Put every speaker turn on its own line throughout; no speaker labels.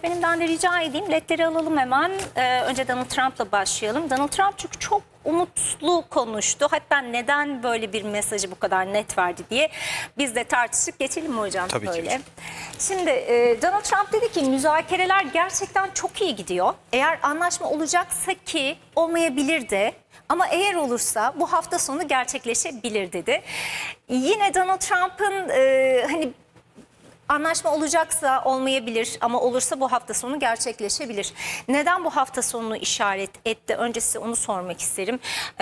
yönetmenimden de rica edeyim. Ledleri alalım hemen. Önce Donald Trump'la başlayalım. Donald Trump çünkü çok umutlu konuştu. Hatta neden böyle bir mesajı bu kadar net verdi diye biz de tartışıp geçelim mi hocam?
Tabii
böyle.
ki.
Şimdi Donald Trump dedi ki müzakereler gerçekten çok iyi gidiyor. Eğer anlaşma olacaksa ki olmayabilir de. Ama eğer olursa bu hafta sonu gerçekleşebilir dedi. Yine Donald Trump'ın hani anlaşma olacaksa olmayabilir ama olursa bu hafta sonu gerçekleşebilir. Neden bu hafta sonunu işaret etti? Önce size onu sormak isterim.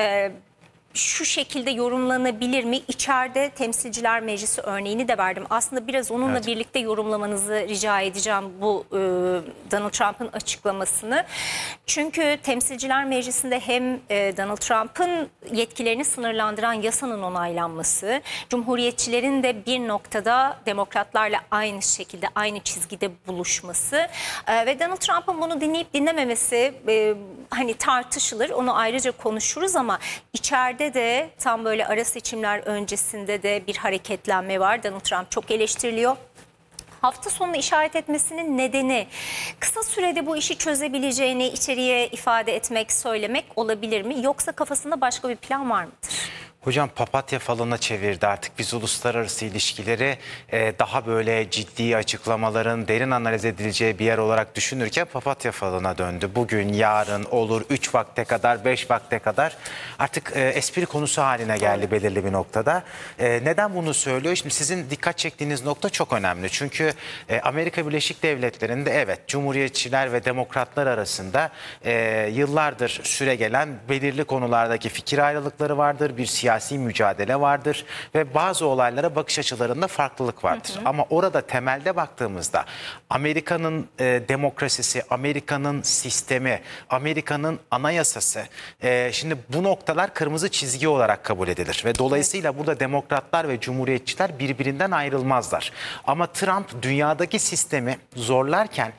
Şu şekilde yorumlanabilir mi? İçeride Temsilciler Meclisi örneğini de verdim. Aslında biraz onunla birlikte yorumlamanızı rica edeceğim bu Donald Trump'ın açıklamasını. Çünkü Temsilciler Meclisi'nde hem Donald Trump'ın yetkilerini sınırlandıran yasanın onaylanması, Cumhuriyetçilerin de bir noktada demokratlarla aynı şekilde, aynı çizgide buluşması ve Donald Trump'ın bunu dinleyip dinlememesi hani tartışılır. Onu ayrıca konuşuruz ama içeride de tam böyle ara seçimler öncesinde de bir hareketlenme var. Donald Trump çok eleştiriliyor. Hafta sonunu işaret etmesinin nedeni kısa sürede bu işi çözebileceğini içeriye ifade etmek, söylemek olabilir mi? Yoksa kafasında başka bir plan var mıdır?
Hocam papatya falına çevirdi artık biz uluslararası ilişkileri daha böyle ciddi açıklamaların derin analiz edileceği bir yer olarak düşünürken papatya falına döndü. Bugün, yarın olur 3 vakte kadar, 5 vakte kadar artık espri konusu haline geldi belirli bir noktada. Neden bunu söylüyor? Şimdi sizin dikkat çektiğiniz nokta çok önemli. Çünkü Amerika Birleşik Devletleri'nde evet Cumhuriyetçiler ve demokratlar arasında yıllardır süregelen belirli konulardaki fikir ayrılıkları vardır. Bir siyasi mücadele vardır ve bazı olaylara bakış açılarında farklılık vardır. Ama orada temelde baktığımızda Amerika'nın demokrasisi, Amerika'nın sistemi, Amerika'nın anayasası şimdi bu noktalar kırmızı çizgi olarak kabul edilir ve dolayısıyla burada demokratlar ve cumhuriyetçiler birbirinden ayrılmazlar. Ama Trump dünyadaki sistemi zorlarken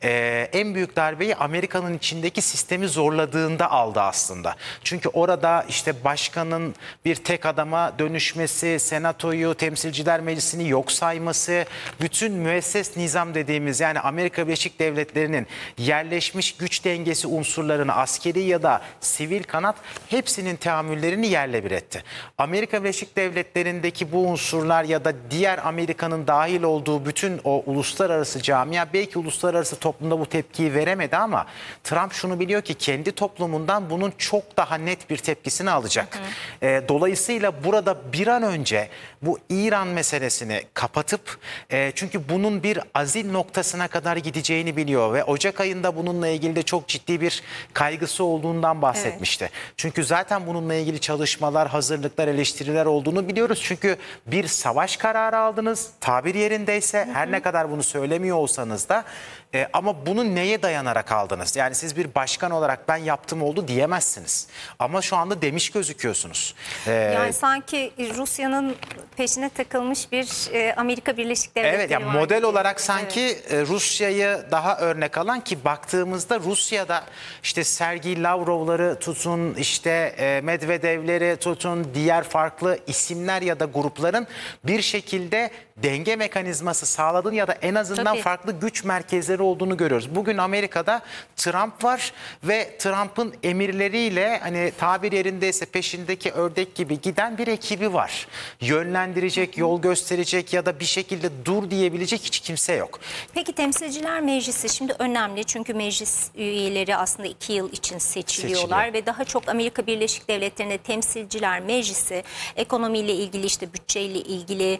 en büyük darbeyi Amerika'nın içindeki sistemi zorladığında aldı aslında. Çünkü orada işte başkanın bir tek adama dönüşmesi, senatoyu, temsilciler meclisini yok sayması, bütün müesses nizam dediğimiz yani Amerika Birleşik Devletleri'nin yerleşmiş güç dengesi unsurlarını askeri ya da sivil kanat hepsinin teamüllerini yerle bir etti. Amerika Birleşik Devletleri'ndeki bu unsurlar ya da diğer Amerika'nın dahil olduğu bütün o uluslararası camia belki uluslararası toplumda bu tepkiyi veremedi ama Trump şunu biliyor ki kendi toplumundan bunun çok daha net bir tepkisini alacak. Dolayısıyla burada bir an önce bu İran meselesini kapatıp çünkü bunun bir azil noktasına kadar gideceğini biliyor ve Ocak ayında bununla ilgili de çok ciddi bir kaygısı olduğundan bahsetmişti. Evet. Çünkü zaten bununla ilgili çalışmalar, hazırlıklar, eleştiriler olduğunu biliyoruz. Çünkü bir savaş kararı aldınız, tabir yerindeyse her ne kadar bunu söylemiyor olsanız da ama bunu neye dayanarak aldınız? Yani siz bir başkan olarak ben yaptım oldu diyemezsiniz. Ama şu anda demiş gözüküyorsunuz.
Yani sanki Rusya'nın peşine takılmış bir Amerika Birleşik Devletleri
evet, yani model olarak sanki Rusya'yı daha örnek alan ki baktığımızda Rusya'da işte Sergey Lavrov'ları tutun, işte Medvedev'leri tutun, diğer farklı isimler ya da grupların bir şekilde denge mekanizması sağladığını ya da en azından farklı güç merkezleri olduğunu görüyoruz. Bugün Amerika'da Trump var ve Trump'ın emirleriyle hani tabir yerindeyse peşindeki ördek gibi giden bir ekibi var. Yönlendirecek, yol gösterecek ya da bir şekilde dur diyebilecek hiç kimse yok.
Peki Temsilciler Meclisi şimdi önemli çünkü meclis üyeleri aslında 2 yıl için seçiliyorlar ve daha çok Amerika Birleşik Devletleri'nde Temsilciler Meclisi ekonomiyle ilgili işte bütçeyle ilgili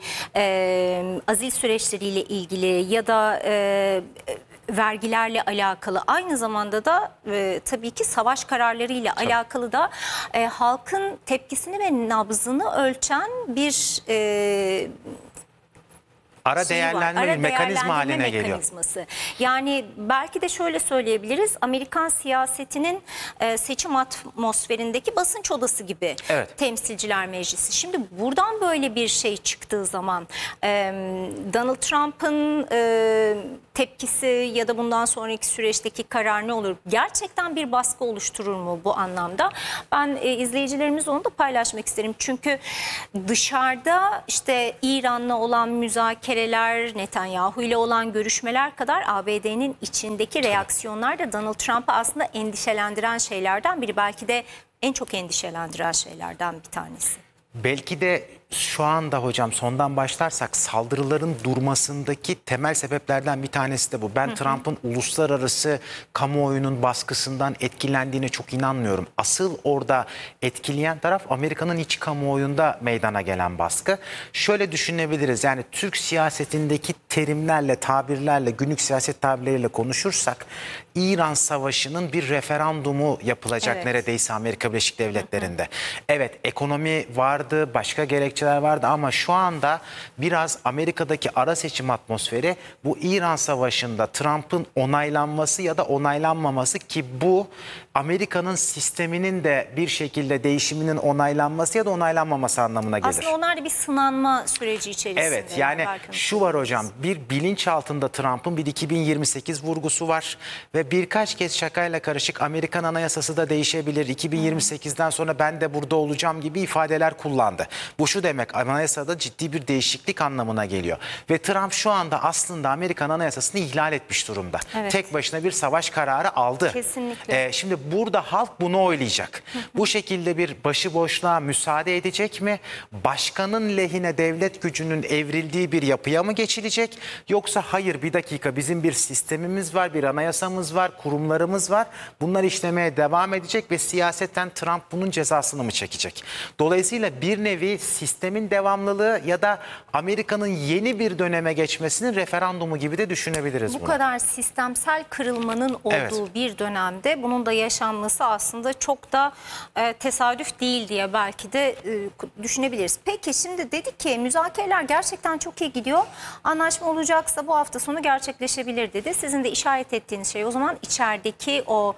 azil süreçleriyle ilgili ya da vergilerle alakalı aynı zamanda da tabii ki savaş kararlarıyla alakalı da halkın tepkisini ve nabzını ölçen bir
ara değerlendirme bir mekanizma haline geliyor.
Yani belki de şöyle söyleyebiliriz. Amerikan siyasetinin seçim atmosferindeki basınç odası gibi Temsilciler Meclisi. Şimdi buradan böyle bir şey çıktığı zaman Donald Trump'ın tepkisi ya da bundan sonraki süreçteki karar ne olur? Gerçekten bir baskı oluşturur mu bu anlamda? Ben izleyicilerimizle onu da paylaşmak isterim. Çünkü dışarıda işte İran'la olan müzakereler, Netanyahu ile olan görüşmeler kadar ABD'nin içindeki reaksiyonlar da Donald Trump'ı aslında endişelendiren şeylerden biri. Belki de en çok endişelendiren şeylerden bir tanesi.
Belki de şu anda hocam sondan başlarsak saldırıların durmasındaki temel sebeplerden bir tanesi de bu. Ben Trump'ın uluslararası kamuoyunun baskısından etkilendiğine çok inanmıyorum. Asıl orada etkileyen taraf Amerika'nın iç kamuoyunda meydana gelen baskı. Şöyle düşünebiliriz, yani Türk siyasetindeki terimlerle, tabirlerle, günlük siyaset tabirleriyle konuşursak İran Savaşı'nın bir referandumu yapılacak neredeyse Amerika Birleşik Devletleri'nde. Evet, ekonomi vardı, başka gerekçeler vardı ama şu anda biraz Amerika'daki ara seçim atmosferi bu İran Savaşı'nda Trump'ın onaylanması ya da onaylanmaması, ki bu Amerika'nın sisteminin de bir şekilde değişiminin onaylanması ya da onaylanmaması anlamına gelir.
Aslında onlar da bir sınanma süreci içerisinde.
Evet, yani şu var hocam, bir bilinç altında Trump'ın bir 2028 vurgusu var ve birkaç kez şakayla karışık Amerikan Anayasası da değişebilir, 2028'den sonra ben de burada olacağım gibi ifadeler kullandı. Bu şu demek, anayasada ciddi bir değişiklik anlamına geliyor ve Trump şu anda aslında Amerikan Anayasası'nı ihlal etmiş durumda.
Evet.
Tek başına bir savaş kararı aldı.
Kesinlikle.
Şimdi burada halk bunu oylayacak. Bu şekilde bir başıboşluğa müsaade edecek mi? Başkanın lehine devlet gücünün evrildiği bir yapıya mı geçilecek? Yoksa hayır, bir dakika, bizim bir sistemimiz var, bir anayasamız var, kurumlarımız var. Bunlar işlemeye devam edecek ve siyasetten Trump bunun cezasını mı çekecek? Dolayısıyla bir nevi sistemin devamlılığı ya da Amerika'nın yeni bir döneme geçmesinin referandumu gibi de düşünebiliriz bunu.
Bu kadar sistemsel kırılmanın olduğu bir dönemde bunun da yaşanması aslında çok da tesadüf değil diye belki de düşünebiliriz. Peki şimdi dedik ki müzakereler gerçekten çok iyi gidiyor. Anlaşma olacaksa bu hafta sonu gerçekleşebilir dedi. Sizin de işaret ettiğiniz şey o zaman içerideki o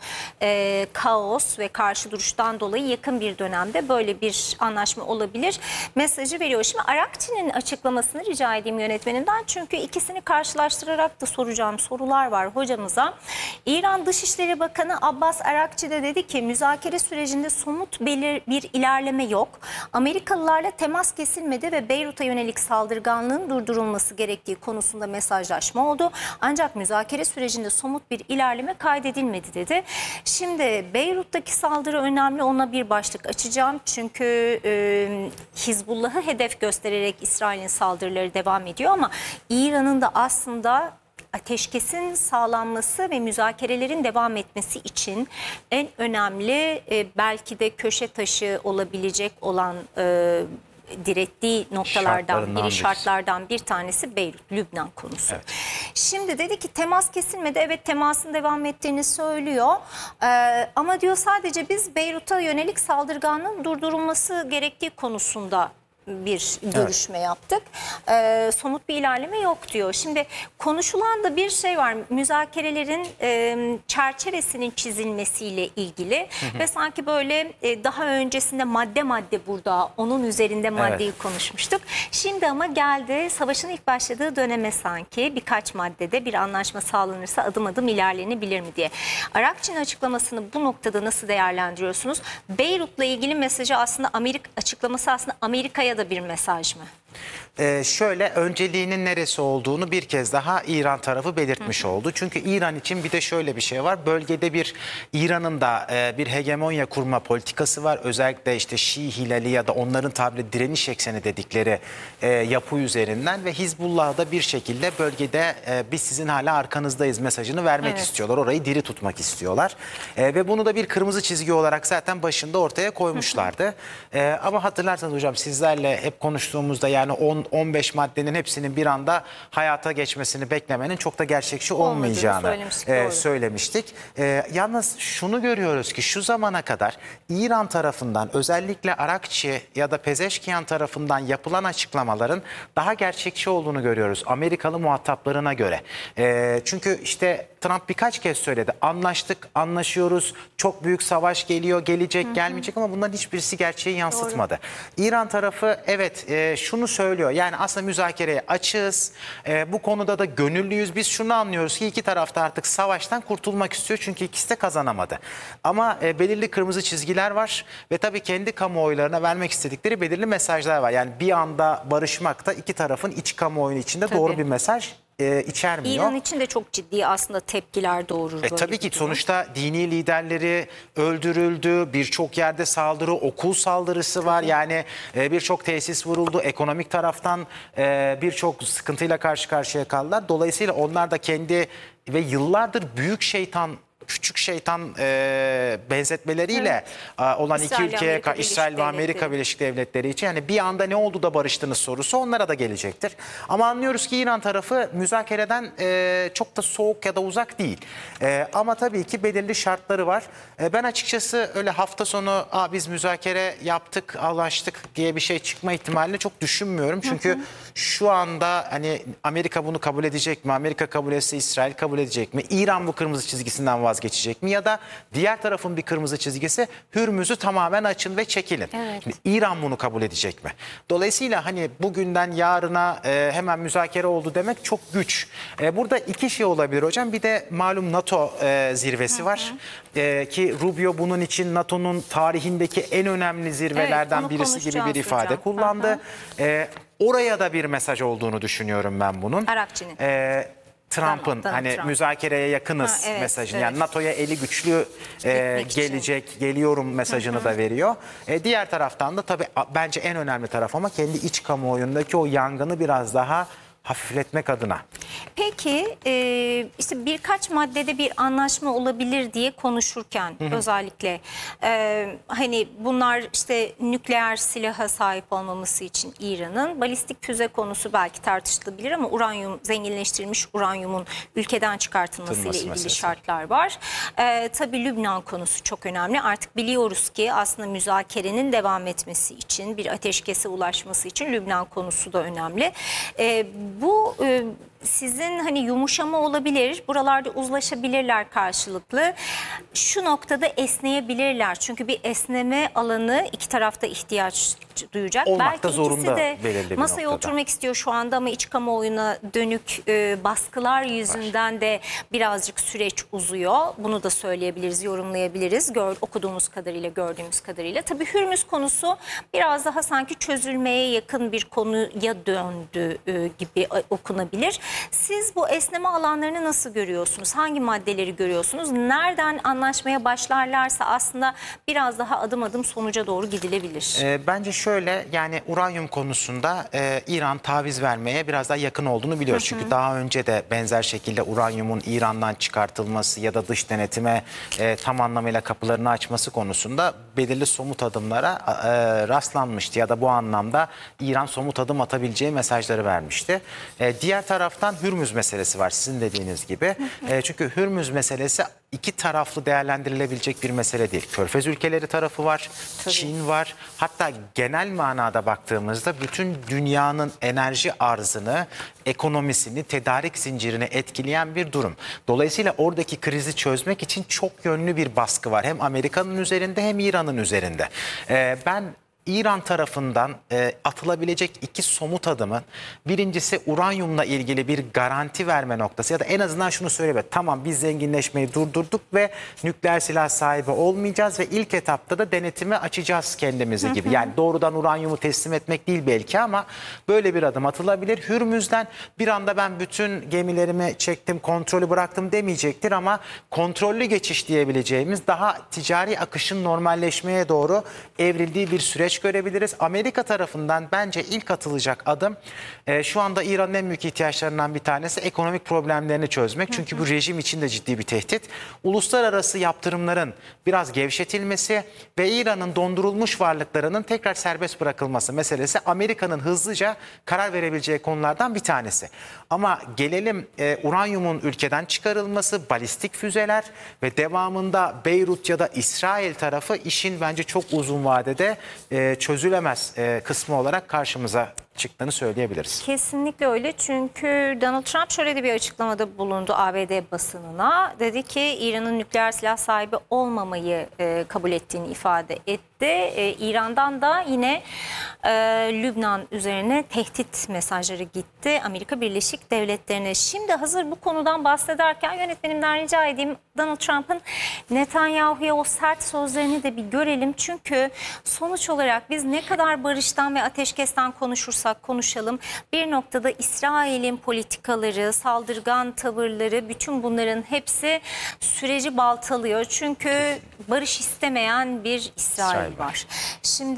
kaos ve karşı duruştan dolayı yakın bir dönemde böyle bir anlaşma olabilir mesajı veriyor. Şimdi Arakçı'nın açıklamasını rica edeyim yönetmenimden. Çünkü ikisini karşılaştırarak da soracağım sorular var hocamıza. İran Dışişleri Bakanı Abbas Arakçı da dedi ki müzakere sürecinde somut bir ilerleme yok. Amerikalılarla temas kesilmedi ve Beyrut'a yönelik saldırganlığın durdurulması gerektiği konusunda mesajlaşma oldu. Ancak müzakere sürecinde somut bir ilerleme kaydedilmedi dedi. Şimdi Beyrut'taki saldırı önemli, ona bir başlık açacağım. Çünkü Hizbullah'ı hedef göstererek İsrail'in saldırıları devam ediyor ama İran'ın da aslında ateşkesin sağlanması ve müzakerelerin devam etmesi için en önemli belki de köşe taşı olabilecek olan direttiği noktalardan biri, şartlardan bir tanesi Beyrut, Lübnan konusu. Evet. Şimdi dedi ki temas kesilmedi. Evet, temasın devam ettiğini söylüyor. Ama diyor sadece biz Beyrut'a yönelik saldırganlığın durdurulması gerektiği konusunda bir görüşme yaptık. Somut bir ilerleme yok diyor. Şimdi konuşulan da bir şey var. Müzakerelerin çerçevesinin çizilmesiyle ilgili ve sanki böyle daha öncesinde madde madde burada onun üzerinde maddeyi konuşmuştuk. Şimdi ama geldi savaşın ilk başladığı döneme sanki birkaç maddede bir anlaşma sağlanırsa adım adım ilerlenebilir mi diye. Arakçı'nın açıklamasını bu noktada nasıl değerlendiriyorsunuz? Beyrut'la ilgili mesajı aslında açıklaması aslında Amerika'ya da bir mesaj mı?
Şöyle, önceliğinin neresi olduğunu bir kez daha İran tarafı belirtmiş oldu. Çünkü İran için bir de şöyle bir şey var. Bölgede İran'ın da bir hegemonya kurma politikası var. Özellikle işte Şii Hilali ya da onların tabiri direniş ekseni dedikleri yapı üzerinden ve Hizbullah'a da bir şekilde bölgede biz sizin hala arkanızdayız mesajını vermek istiyorlar. Orayı diri tutmak istiyorlar. Ve bunu da bir kırmızı çizgi olarak zaten başında ortaya koymuşlardı. Ama hatırlarsanız hocam, sizlerle hep konuştuğumuzda yani 10-15 maddenin hepsinin bir anda hayata geçmesini beklemenin çok da gerçekçi olmayacağını söylemiştik. Yalnız şunu görüyoruz ki şu zamana kadar İran tarafından, özellikle Arakçı ya da Pezeşkiyan tarafından yapılan açıklamaların daha gerçekçi olduğunu görüyoruz Amerikalı muhataplarına göre. Çünkü işte Trump birkaç kez söyledi. Anlaştık, anlaşıyoruz, çok büyük savaş geliyor, gelecek, gelmeyecek ama bunların hiçbirisi gerçeği yansıtmadı. İran tarafı evet şunu söylüyor. Yani aslında müzakereye açığız. Bu konuda da gönüllüyüz. Biz şunu anlıyoruz ki iki taraf da artık savaştan kurtulmak istiyor. Çünkü ikisi de kazanamadı. Ama belirli kırmızı çizgiler var ve tabii kendi kamuoylarına vermek istedikleri belirli mesajlar var. Yani bir anda barışmak da iki tarafın iç kamuoyunun içinde
Tabii.
doğru bir mesaj içermiyor.
İran için de çok ciddi aslında tepkiler doğurur. Böyle
Tabii
bir
ki
durum.
sonuçta dini liderleri öldürüldü, birçok yerde saldırı, okul saldırısı var. Yani birçok tesis vuruldu, ekonomik taraftan birçok sıkıntıyla karşı karşıya kaldılar. Dolayısıyla onlar da kendi ve yıllardır büyük şeytan, küçük şeytan benzetmeleriyle olan
İsrail,
iki ülkeye,
Amerika
İsrail ve
Birleşik
Amerika
Devletleri.
Birleşik Devletleri için yani bir anda ne oldu da barıştınız sorusu onlara da gelecektir. Ama anlıyoruz ki İran tarafı müzakereden çok da soğuk ya da uzak değil. Ama tabii ki belirli şartları var. Ben açıkçası öyle hafta sonu biz müzakere yaptık, anlaştık diye bir şey çıkma ihtimalini çok düşünmüyorum. Çünkü şu anda hani Amerika bunu kabul edecek mi? Amerika kabul etse İsrail kabul edecek mi? İran bu kırmızı çizgisinden vazgeçecek mi? Ya da diğer tarafın bir kırmızı çizgisi Hürmüz'ü tamamen açın ve çekilin.
Evet.
Şimdi İran bunu kabul edecek mi? Dolayısıyla hani bugünden yarına hemen müzakere oldu demek çok güç. Burada iki şey olabilir hocam. Bir de malum NATO zirvesi var. Ki Rubio bunun için NATO'nun tarihindeki en önemli zirvelerden
onu
birisi gibi bir
konuşacağız
ifade
hocam.
kullandı. Oraya da bir mesaj olduğunu düşünüyorum ben bunun.
Arakçı'nın.
Trump'ın
Donald
hani
Trump.
müzakereye yakınız
Ha, evet,
mesajını.
evet.
Yani NATO'ya eli güçlü
için.
gelecek, geliyorum mesajını da veriyor. Diğer taraftan da tabii bence en önemli taraf ama kendi iç kamuoyundaki o yangını biraz daha hafifletmek adına.
Peki işte birkaç maddede bir anlaşma olabilir diye konuşurken özellikle hani bunlar işte nükleer silaha sahip olmaması için İran'ın balistik füze konusu belki tartışılabilir ama uranyum zenginleştirilmiş uranyumun ülkeden çıkartılması ile ilgili
meselesi.
şartlar var. Tabii Lübnan konusu çok önemli. Artık biliyoruz ki aslında müzakerenin devam etmesi için bir ateşkese ulaşması için Lübnan konusu da önemli. Bu sizin hani yumuşama olabilir, buralarda uzlaşabilirler karşılıklı. Şu noktada esneyebilirler. Çünkü bir esneme alanı iki tarafta ihtiyaç duyacak.
Olmakta
Belki
zorunda
ikisi de
belirli bir
masaya
noktada.
oturmak istiyor şu anda ama iç kamuoyuna dönük baskılar yüzünden de birazcık süreç uzuyor. Bunu da söyleyebiliriz, yorumlayabiliriz. Okuduğumuz kadarıyla, gördüğümüz kadarıyla. Tabii Hürmüz konusu biraz daha sanki çözülmeye yakın bir konuya döndü gibi okunabilir. Siz bu esneme alanlarını nasıl görüyorsunuz? Hangi maddeleri görüyorsunuz? Nereden anlaşmaya başlarlarsa aslında biraz daha adım adım sonuca doğru gidilebilir.
Bence şöyle yani uranyum konusunda İran taviz vermeye biraz daha yakın olduğunu biliyoruz. Çünkü daha önce de benzer şekilde uranyumun İran'dan çıkartılması ya da dış denetime tam anlamıyla kapılarını açması konusunda belirli somut adımlara rastlanmıştı. Ya da bu anlamda İran somut adım atabileceği mesajları vermişti. Diğer taraftan Hürmüz meselesi var sizin dediğiniz gibi. Çünkü Hürmüz meselesi iki taraflı değerlendirilebilecek bir mesele değil. Körfez ülkeleri tarafı var,
Tabii.
Çin var. Hatta genel manada baktığımızda bütün dünyanın enerji arzını, ekonomisini, tedarik zincirini etkileyen bir durum. Dolayısıyla oradaki krizi çözmek için çok yönlü bir baskı var. Hem Amerika'nın üzerinde hem İran'ın üzerinde. Ben İran tarafından atılabilecek iki somut adımın birincisi uranyumla ilgili bir garanti verme noktası ya da en azından şunu söyleme. Tamam biz zenginleşmeyi durdurduk ve nükleer silah sahibi olmayacağız ve ilk etapta da denetimi açacağız kendimizi gibi. Yani doğrudan uranyumu teslim etmek değil belki ama böyle bir adım atılabilir. Hürmüz'den bir anda ben bütün gemilerimi çektim, kontrolü bıraktım demeyecektir ama kontrollü geçiş diyebileceğimiz daha ticari akışın normalleşmeye doğru evrildiği bir süreç görebiliriz. Amerika tarafından bence ilk atılacak adım şu anda İran'ın en büyük ihtiyaçlarından bir tanesi ekonomik problemlerini çözmek. Çünkü bu rejim için de ciddi bir tehdit. Uluslararası yaptırımların biraz gevşetilmesi ve İran'ın dondurulmuş varlıklarının tekrar serbest bırakılması meselesi Amerika'nın hızlıca karar verebileceği konulardan bir tanesi. Ama gelelim uranyumun ülkeden çıkarılması, balistik füzeler ve devamında Beyrut ya da İsrail tarafı işin bence çok uzun vadede çözülemez kısmı olarak karşımıza çıktığını söyleyebiliriz.
Kesinlikle öyle çünkü Donald Trump şöyle de bir açıklamada bulundu ABD basınına. Dedi ki İran'ın nükleer silah sahibi olmamayı kabul ettiğini ifade etti. gitti. İran'dan da yine Lübnan üzerine tehdit mesajları gitti Amerika Birleşik Devletleri'ne. Şimdi hazır bu konudan bahsederken yönetmenimden rica edeyim, Donald Trump'ın Netanyahu'ya o sert sözlerini de bir görelim. Çünkü sonuç olarak biz ne kadar barıştan ve ateşkesten konuşursak konuşalım, bir noktada İsrail'in politikaları, saldırgan tavırları, bütün bunların hepsi süreci baltalıyor. Çünkü barış istemeyen bir İsrail var. Şimdi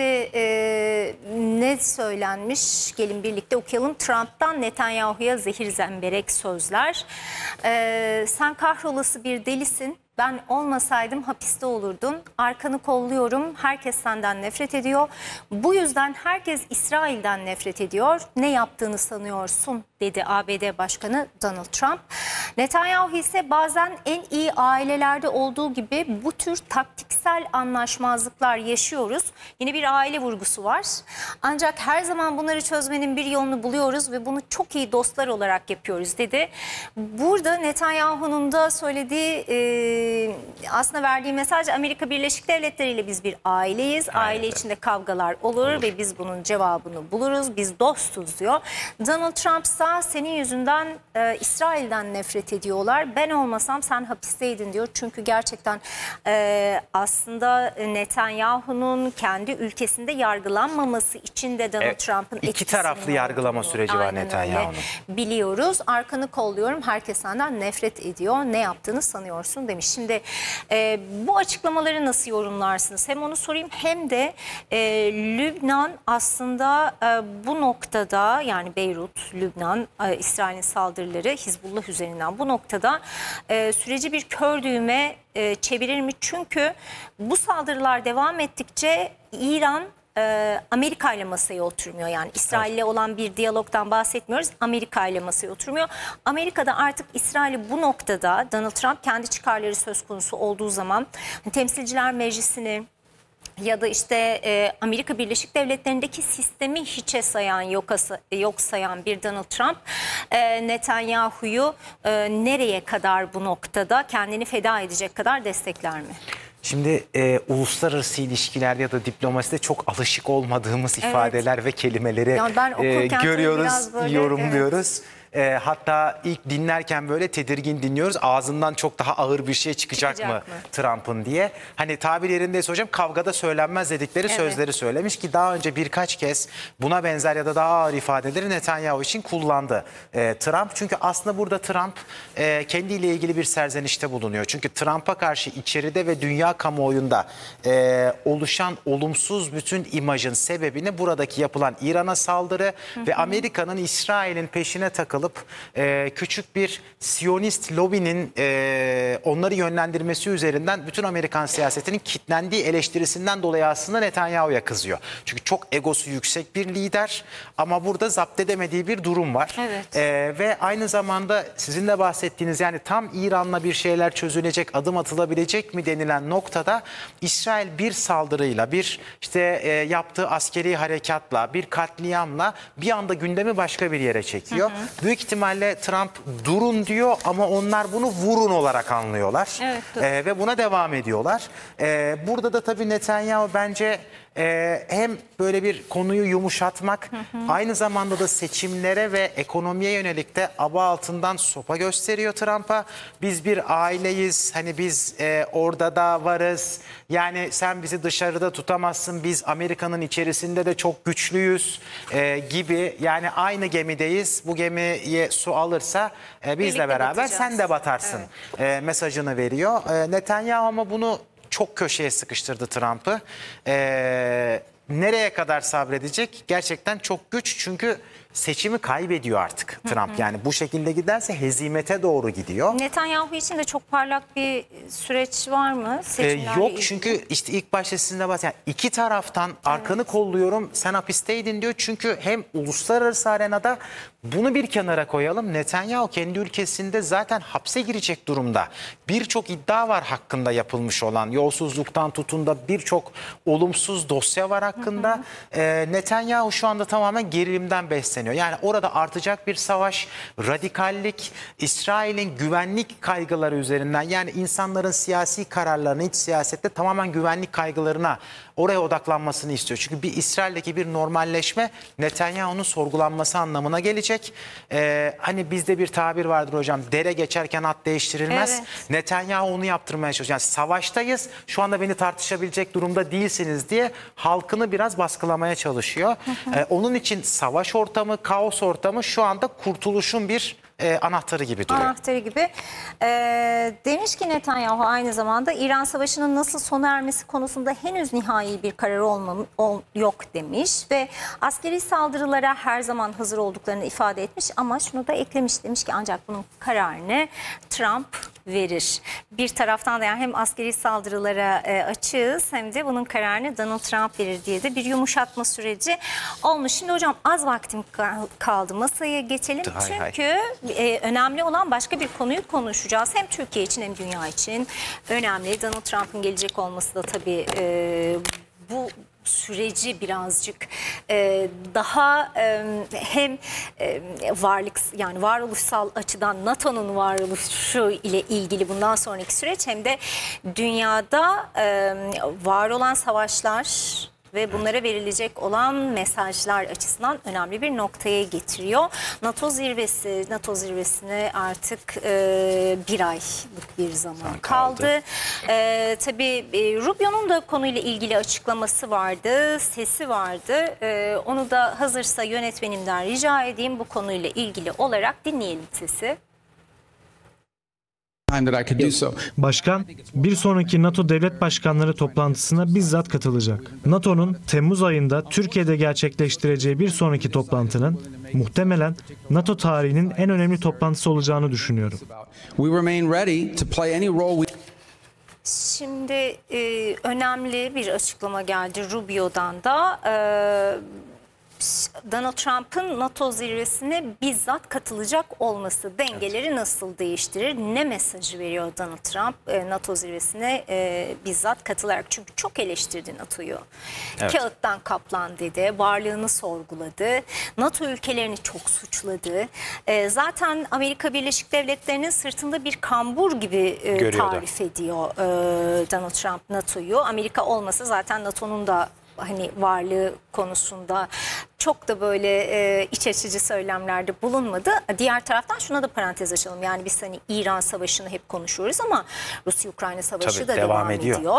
ne söylenmiş? Gelin birlikte okuyalım. Trump'tan Netanyahu'ya zehir zemberek sözler. Sen kahrolası bir delisin. Ben olmasaydım hapiste olurdun. Arkanı kolluyorum. Herkes senden nefret ediyor. Bu yüzden herkes İsrail'den nefret ediyor. Ne yaptığını sanıyorsun, dedi ABD Başkanı Donald Trump. Netanyahu ise bazen en iyi ailelerde olduğu gibi bu tür taktiksel anlaşmazlıklar yaşıyoruz. Yine bir aile vurgusu var. Ancak her zaman bunları çözmenin bir yolunu buluyoruz ve bunu çok iyi dostlar olarak yapıyoruz, dedi. Burada Netanyahu'nun da söylediği, aslında verdiği mesaj, Amerika Birleşik Devletleri ile biz bir aileyiz. Aile içinde kavgalar olur ve biz bunun cevabını buluruz. Biz dostuz, diyor. Donald Trump ise senin yüzünden İsrail'den nefret ediyorlar. Ben olmasam sen hapisteydin, diyor. Çünkü gerçekten aslında Netanyahu'nun kendi ülkesinde yargılanmaması için de Donald Trump'ın
iki taraflı yargılama süreci var Netanyahu'nun.
Biliyoruz. Arkanı kolluyorum. Herkes senden nefret ediyor. Ne yaptığını sanıyorsun, demiş. Şimdi bu açıklamaları nasıl yorumlarsınız? Hem onu sorayım, hem de Lübnan aslında bu noktada, yani Beyrut, Lübnan, İsrail'in saldırıları Hizbullah üzerinden bu noktada süreci bir kör düğme çevirir mi? Çünkü bu saldırılar devam ettikçe İran Amerika ile masaya oturmuyor. Yani İsrail ile olan bir diyalogdan bahsetmiyoruz. Amerika ile masaya oturmuyor. Amerika'da artık İsrail'i bu noktada, Donald Trump kendi çıkarları söz konusu olduğu zaman Temsilciler Meclisi'ni ya da işte Amerika Birleşik Devletleri'ndeki sistemi hiçe sayan, yok sayan bir Donald Trump, Netanyahu'yu nereye kadar bu noktada kendini feda edecek kadar destekler mi?
Şimdi uluslararası ilişkilerde ya da diplomaside çok alışık olmadığımız ifadeler ve kelimeleri
yani ben
görüyoruz,
böyle,
yorumluyoruz. Hatta ilk dinlerken böyle tedirgin dinliyoruz. Ağzından çok daha ağır bir şey çıkacak mı Trump'ın diye. Hani tabir yerindeyse hocam, kavgada söylenmez dedikleri sözleri söylemiş ki daha önce birkaç kez buna benzer ya da daha ağır ifadeleri Netanyahu için kullandı Trump. Çünkü aslında burada Trump kendiyle ilgili bir serzenişte bulunuyor. Çünkü Trump'a karşı içeride ve dünya kamuoyunda oluşan olumsuz bütün imajın sebebini buradaki yapılan İran'a saldırı ve Amerika'nın İsrail'in peşine takılıp küçük bir Siyonist lobinin onları yönlendirmesi üzerinden bütün Amerikan siyasetinin kilitlendiği eleştirisinden dolayı aslında Netanyahu'ya kızıyor. Çünkü çok egosu yüksek bir lider ama burada zapt edemediği bir durum var.
Evet.
Ve aynı zamanda sizin de bahsettiğiniz, yani tam İran'la bir şeyler çözülecek, adım atılabilecek mi denilen noktada İsrail bir saldırıyla, bir işte yaptığı askeri harekatla, bir katliamla bir anda gündemi başka bir yere çekiyor. Büyük ihtimalle Trump durun diyor ama onlar bunu vurun olarak anlıyorlar. Evet, ve buna devam ediyorlar. Burada da tabii Netanyahu bence hem böyle bir konuyu yumuşatmak, aynı zamanda da seçimlere ve ekonomiye yönelik de aba altından sopa gösteriyor Trump'a. Biz bir aileyiz, hani biz orada da varız, yani sen bizi dışarıda tutamazsın, biz Amerika'nın içerisinde de çok güçlüyüz gibi, yani aynı gemideyiz, bu gemiye su alırsa bizle beraber batacağız, sen de batarsın mesajını veriyor. Netanyahu ama bunu çok köşeye sıkıştırdı Trump'ı. Nereye kadar sabredecek? Gerçekten çok güç, çünkü seçimi kaybediyor artık Trump. Yani bu şekilde giderse hezimete doğru gidiyor.
Netanyahu için de çok parlak bir süreç var mı?
Yok, çünkü işte ilk başta sizin de bahsettiğiniz, yani iki taraftan arkanı kolluyorum, sen hapisteydin diyor. Çünkü hem uluslararası arenada, bunu bir kenara koyalım, Netanyahu kendi ülkesinde zaten hapse girecek durumda. Birçok iddia var hakkında yapılmış olan, yolsuzluktan tutun da birçok olumsuz dosya var hakkında. Netanyahu şu anda tamamen gerilimden besleniyor. besleniyor. Yani orada artacak bir savaş, radikallik, İsrail'in güvenlik kaygıları üzerinden, yani insanların siyasi kararlarını, iç siyasette tamamen güvenlik kaygılarına, oraya odaklanmasını istiyor. Çünkü bir İsrail'deki bir normalleşme Netanyahu'nun sorgulanması anlamına gelecek. Hani bizde bir tabir vardır hocam, dere geçerken at değiştirilmez.
Evet.
Netanyahu onu yaptırmaya çalışıyor. Yani savaştayız, şu anda beni tartışabilecek durumda değilsiniz diye halkını biraz baskılamaya çalışıyor. Onun için savaş ortamı, kaos ortamı şu anda kurtuluşun bir anahtarı gibi duruyor.
Anahtarı gibi. Demiş ki Netanyahu aynı zamanda İran Savaşı'nın nasıl sona ermesi konusunda henüz nihai bir karar yok demiş ve askeri saldırılara her zaman hazır olduklarını ifade etmiş ama şunu da eklemiş, demiş ki ancak bunun kararını Trump verir. Bir taraftan da yani hem askeri saldırılara açığız hem de bunun kararını Donald Trump verir diye de bir yumuşatma süreci olmuş. Şimdi hocam az vaktim kaldı. Masaya geçelim. Çünkü önemli olan başka bir konuyu konuşacağız. Hem Türkiye için hem dünya için önemli. Donald Trump'ın gelecek olması da tabii bu süreci birazcık daha hem varoluşsal açıdan NATO'nun varoluşu ile ilgili bundan sonraki süreç hem de dünyada var olan savaşlar ve bunlara verilecek olan mesajlar açısından önemli bir noktaya getiriyor. NATO zirvesine artık bir aylık bir zaman kaldı. Tabii Rubio'nun da konuyla ilgili açıklaması vardı, sesi vardı. Onu da hazırsa yönetmenimden rica edeyim, bu konuyla ilgili olarak dinleyelim sesi.
Başkan, bir sonraki NATO devlet başkanları toplantısına bizzat katılacak. NATO'nun Temmuz ayında Türkiye'de gerçekleştireceği bir sonraki toplantının muhtemelen NATO tarihinin en önemli toplantısı olacağını düşünüyorum.
Şimdi önemli bir açıklama geldi Rubio'dan da. Donald Trump'ın NATO zirvesine bizzat katılacak olması dengeleri nasıl değiştirir? Ne mesajı veriyor Donald Trump NATO zirvesine bizzat katılarak? Çünkü çok eleştirdi NATO'yu. Evet. Kağıttan kaplan dedi, varlığını sorguladı. NATO ülkelerini çok suçladı. Zaten Amerika Birleşik Devletleri'nin sırtında bir kambur gibi tarif ediyor Donald Trump NATO'yu. Amerika olmasa zaten NATO'nun da hani varlığı konusunda çok da böyle iç açıcı söylemlerde bulunmadı. Diğer taraftan şuna da parantez açalım. Yani biz hani İran Savaşı'nı hep konuşuyoruz ama Rusya-Ukrayna Savaşı da devam ediyor.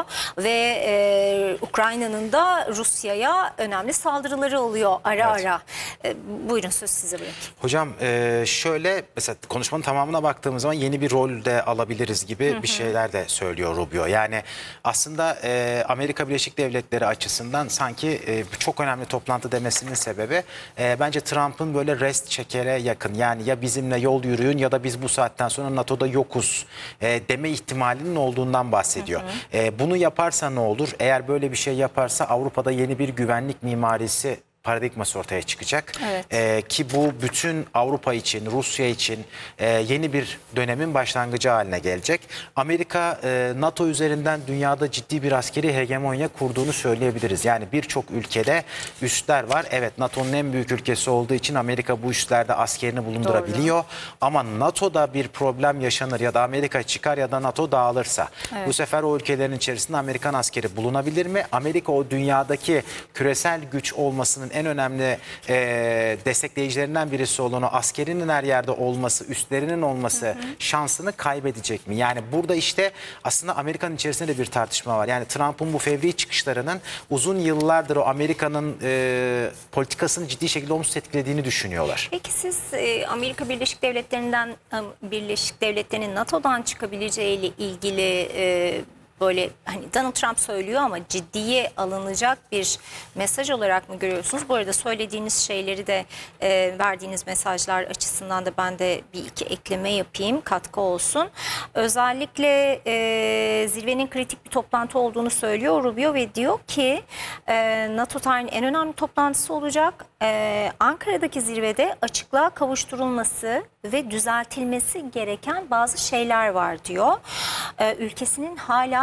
Ve Ukrayna'nın da Rusya'ya önemli saldırıları oluyor ara. Buyurun, söz size bırakayım.
Hocam şöyle, mesela konuşmanın tamamına baktığımız zaman yeni bir rol de alabiliriz gibi bir şeyler de söylüyor Rubio. Yani aslında Amerika Birleşik Devletleri açısından sanki çok önemli toplantı demesinin sebebi bence Trump'ın böyle rest çekere yakın, yani ya bizimle yol yürüyün ya da biz bu saatten sonra NATO'da yokuz deme ihtimalinin olduğundan bahsediyor. Bunu yaparsa ne olur? Eğer böyle bir şey yaparsa Avrupa'da yeni bir güvenlik mimarisi paradigması ortaya çıkacak. Evet. Ki bu bütün Avrupa için, Rusya için yeni bir dönemin başlangıcı haline gelecek. Amerika NATO üzerinden dünyada ciddi bir askeri hegemonya kurduğunu söyleyebiliriz. Yani birçok ülkede üsler var. Evet, NATO'nun en büyük ülkesi olduğu için Amerika bu üslerde askerini bulundurabiliyor. Doğru. Ama NATO'da bir problem yaşanır ya da Amerika çıkar ya da NATO dağılırsa bu sefer o ülkelerin içerisinde Amerikan askeri bulunabilir mi? Amerika o dünyadaki küresel güç olmasının en önemli destekleyicilerinden birisi olan o askerinin her yerde olması, üstlerinin olması şansını kaybedecek mi? Yani burada işte aslında Amerika'nın içerisinde de bir tartışma var. Yani Trump'ın bu fevri çıkışlarının uzun yıllardır o Amerika'nın politikasını ciddi şekilde olumsuz etkilediğini düşünüyorlar.
Peki siz Amerika Birleşik Devletleri'nin NATO'dan çıkabileceğiyle ilgili böyle hani Donald Trump söylüyor ama ciddiye alınacak bir mesaj olarak mı görüyorsunuz? Bu arada söylediğiniz şeyleri de verdiğiniz mesajlar açısından da ben de bir iki ekleme yapayım, katkı olsun. Özellikle zirvenin kritik bir toplantı olduğunu söylüyor Rubio ve diyor ki NATO tarihinin en önemli toplantısı olacak. Ankara'daki zirvede açıklığa kavuşturulması ve düzeltilmesi gereken bazı şeyler var diyor. Ülkesinin hala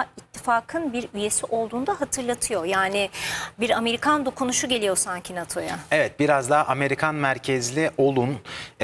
ittifakın bir üyesi olduğunu da hatırlatıyor. Yani bir Amerikan dokunuşu geliyor sanki NATO'ya.
Evet, biraz daha Amerikan merkezli olun,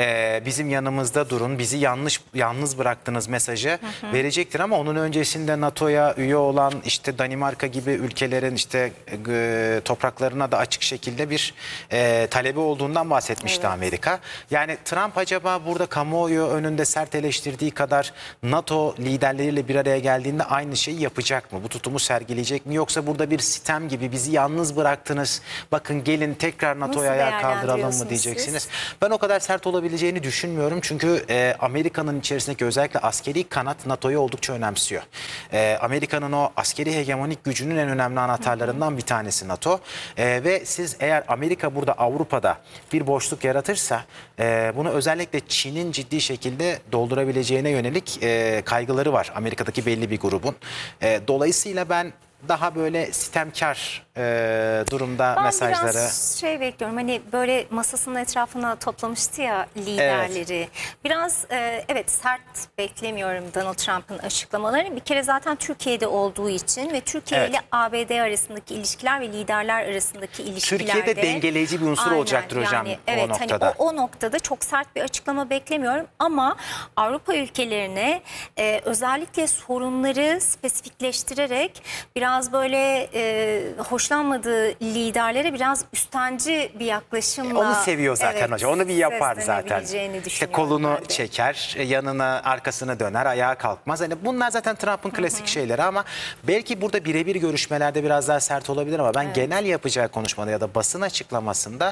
bizim yanımızda durun, bizi yalnız bıraktınız mesajı verecektir. Ama onun öncesinde NATO'ya üye olan işte Danimarka gibi ülkelerin işte topraklarına da açık şekilde bir talebi olduğundan bahsetmişti Amerika. Yani Trump acaba burada kamuoyu önünde sert eleştirdiği kadar NATO liderleriyle bir araya geldiğinde aynı şeyi yapacak mı? Bu tutumu sergileyecek mi? Yoksa burada bir sitem gibi bizi yalnız bıraktınız, bakın gelin tekrar NATO'ya ayağa kaldıralım mı diyeceksiniz? Ben o kadar sert olabileceğini düşünmüyorum. Çünkü Amerika'nın içerisindeki özellikle askeri kanat NATO'yu oldukça önemsiyor. Amerika'nın o askeri hegemonik gücünün en önemli anahtarlarından bir tanesi NATO. Ve siz eğer Amerika burada Avrupa'da bir boşluk yaratırsa bunu özellikle Çin'in ciddi şekilde doldurabileceğine yönelik kaygıları var Amerika'daki belli bir grubun. Dolayısıyla ben daha böyle sitemkar durumda
Ben
mesajları...
biraz şey bekliyorum, hani böyle masasının etrafına toplamıştı ya liderleri. Biraz evet, sert beklemiyorum Donald Trump'ın açıklamalarını. Bir kere zaten Türkiye'de olduğu için ve Türkiye ile ABD arasındaki ilişkiler ve liderler arasındaki ilişkilerde...
Türkiye'de dengeleyici bir unsur olacaktır hocam
evet,
o noktada.
Hani o noktada çok sert bir açıklama beklemiyorum ama Avrupa ülkelerine özellikle sorunları spesifikleştirerek biraz böyle hoşlanmadığı liderlere biraz üstenci bir yaklaşımla...
Onu seviyor zaten hocam. Onu bir yapar zaten.
seslenebileceğini
İşte
düşünüyorum
kolunu
ben de.
çeker, yanına arkasını döner, ayağa kalkmaz. Hani bunlar zaten Trump'ın klasik şeyleri ama belki burada birebir görüşmelerde biraz daha sert olabilir ama ben genel yapacağı konuşmada ya da basın açıklamasında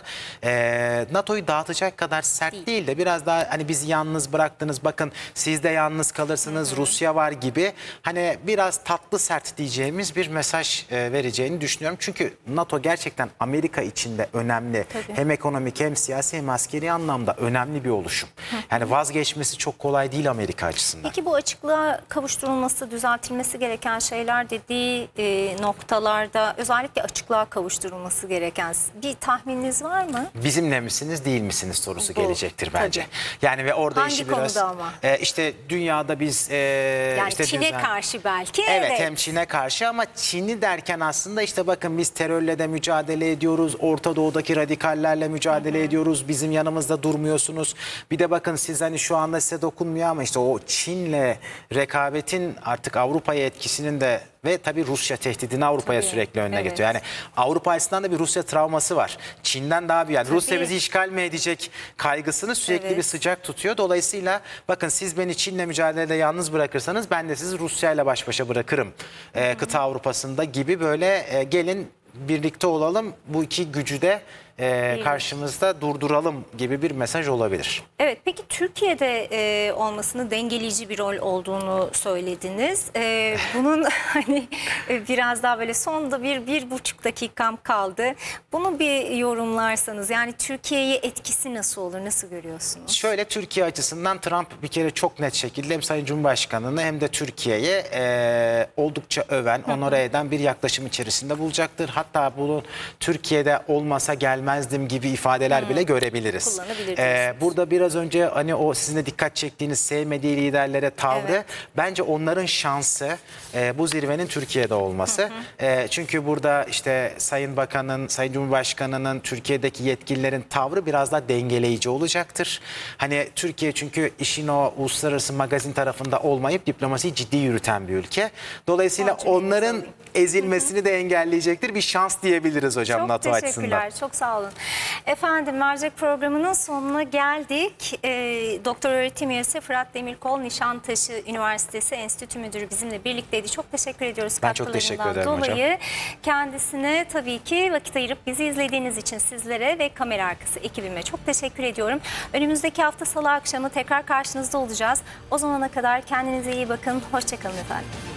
NATO'yu dağıtacak kadar sert değil de biraz daha hani bizi yalnız bıraktınız, bakın siz de yalnız kalırsınız, Rusya var gibi hani biraz tatlı sert diyeceğimiz bir mesaj vereceğini düşünüyorum. Çünkü NATO gerçekten Amerika içinde önemli. Hem ekonomik hem siyasi hem askeri anlamda önemli bir oluşum. Yani vazgeçmesi çok kolay değil Amerika açısından.
Peki bu açıklığa kavuşturulması, düzeltilmesi gereken şeyler dediği noktalarda özellikle açıklığa kavuşturulması gereken bir tahmininiz var mı?
Bizimle misiniz değil misiniz sorusu
Bu,
gelecektir bence.
tabii.
Yani ve orada
Hangi
işi biraz
konuda ama?
işte dünyada biz
Yani
işte
Çin'e karşı belki.
Evet, hem Çin'e karşı ama Çin'i derken aslında işte bakın biz terörle de mücadele ediyoruz. Orta Doğu'daki radikallerle mücadele ediyoruz. Bizim yanımızda durmuyorsunuz. Bir de bakın siz hani şu anda size dokunmuyor ama işte o Çin'le rekabetin artık Avrupa'ya etkisinin de ve tabii Rusya tehdidini Avrupa'ya sürekli önüne getiriyor. Yani Avrupa açısından da bir Rusya travması var. Çin'den daha bir yani Rusya bizi işgal mi edecek kaygısını sürekli bir sıcak tutuyor. Dolayısıyla bakın siz beni Çin'le mücadelede yalnız bırakırsanız ben de sizi Rusya'yla baş başa bırakırım. Kıta Avrupa'sında gibi böyle gelin birlikte olalım, bu iki gücü de karşımızda durduralım gibi bir mesaj olabilir.
Evet, peki Türkiye'de olmasını dengeleyici bir rol olduğunu söylediniz. Bunun hani biraz daha böyle sonda bir buçuk dakikam kaldı. Bunu bir yorumlarsanız, yani Türkiye'ye etkisi nasıl olur, nasıl görüyorsunuz?
Şöyle, Türkiye açısından Trump bir kere çok net şekilde hem Sayın Cumhurbaşkanı'nı hem de Türkiye'ye oldukça öven, onore eden bir yaklaşım içerisinde bulacaktır. Hatta bunun Türkiye'de olmasa gelmezdim gibi ifadeler bile görebiliriz.
Kullanabilir.
Burada biraz önce hani o sizin de dikkat çektiğiniz sevmediği liderlere tavrı, bence onların şansı bu zirvenin Türkiye'de olması. Çünkü burada işte Sayın Bakan'ın, Sayın Cumhurbaşkanı'nın, Türkiye'deki yetkililerin tavrı biraz daha dengeleyici olacaktır. Hani Türkiye çünkü işin o uluslararası magazin tarafında olmayıp diplomasiyi ciddi yürüten bir ülke. Dolayısıyla onların ezilmesini de engelleyecektir. Bir şans diyebiliriz hocam
çok
NATO açısından.
Çok teşekkürler, çok sağ olun. Efendim, mercek programının sonuna geldik. Doktor öğretim üyesi Fırat Demirkol, Nişantaşı Üniversitesi Enstitü Müdürü bizimle birlikteydi. Çok teşekkür ediyoruz.
Ben çok teşekkür ederim
dolayı.
hocam.
Kendisine tabii ki vakit ayırıp bizi izlediğiniz için sizlere ve kamera arkası ekibime çok teşekkür ediyorum. Önümüzdeki hafta Salı akşamı tekrar karşınızda olacağız. O zamana kadar kendinize iyi bakın. Hoşça kalın efendim.